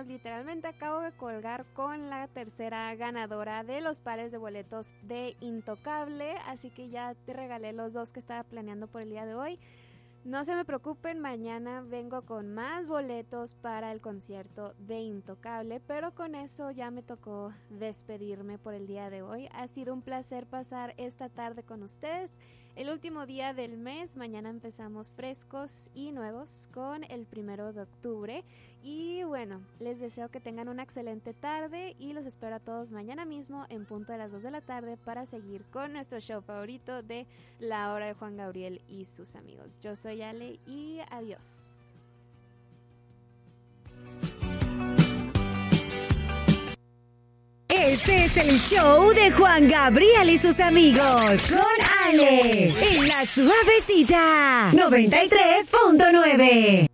amigos, literalmente acabo de colgar con la tercera ganadora de los pares de boletos de Intocable, así que ya te regalé los 2 que estaba planeando por el día de hoy. No se me preocupen, mañana vengo con más boletos para el concierto de Intocable, pero con eso ya me tocó despedirme por el día de hoy. Ha sido un placer pasar esta tarde con ustedes. El último día del mes, mañana empezamos frescos y nuevos con el 1 de octubre. Y bueno, les deseo que tengan una excelente tarde y los espero a todos mañana mismo en punto de las 2 de la tarde para seguir con nuestro show favorito de La Hora de Juan Gabriel y sus amigos. Yo soy Ale y adiós. Este es el show de Juan Gabriel y sus amigos. Con Ale. En la suavecita. 93.9.